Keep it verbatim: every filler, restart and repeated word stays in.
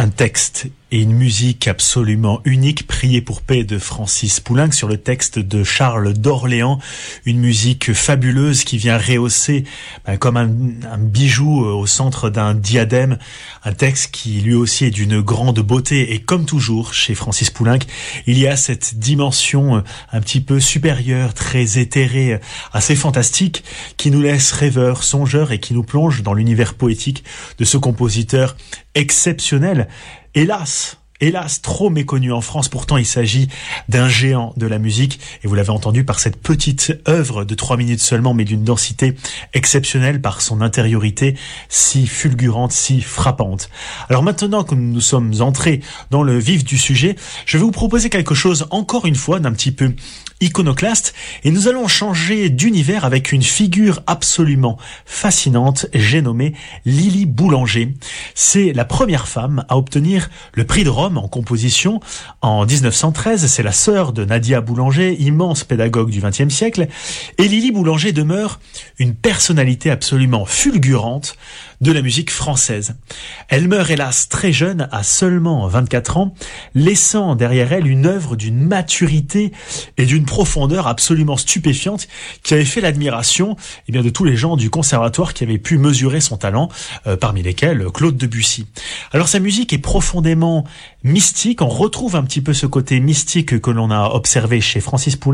Un texte et une musique absolument unique, Priez pour paix de Francis Poulenc sur le texte de Charles d'Orléans, une musique fabuleuse qui vient rehausser ben, comme un, un bijou au centre d'un diadème, un texte qui lui aussi est d'une grande beauté et comme toujours chez Francis Poulenc, il y a cette dimension un petit peu supérieure, très éthérée, assez fantastique, qui nous laisse rêveurs, songeurs et qui nous plonge dans l'univers poétique de ce compositeur exceptionnel. Hélas, hélas, trop méconnu en France. Pourtant, il s'agit d'un géant de la musique. Et vous l'avez entendu par cette petite œuvre de trois minutes seulement, mais d'une densité exceptionnelle par son intériorité si fulgurante, si frappante. Alors maintenant que nous sommes entrés dans le vif du sujet, je vais vous proposer quelque chose, encore une fois, d'un petit peu iconoclaste. Et nous allons changer d'univers avec une figure absolument fascinante, j'ai nommé Lily Boulanger. C'est la première femme à obtenir le prix de Rome en composition en dix-neuf cent treize. C'est la sœur de Nadia Boulanger, immense pédagogue du vingtième siècle. Et Lily Boulanger demeure une personnalité absolument fulgurante de la musique française. Elle meurt hélas très jeune, à seulement vingt-quatre ans, laissant derrière elle une œuvre d'une maturité et d'une profondeur absolument stupéfiante qui avait fait l'admiration eh bien, de tous les gens du conservatoire qui avaient pu mesurer son talent, euh, parmi lesquels Claude Debussy. Alors sa musique est profondément mystique, on retrouve un petit peu ce côté mystique que l'on a observé chez Francis Poulenc,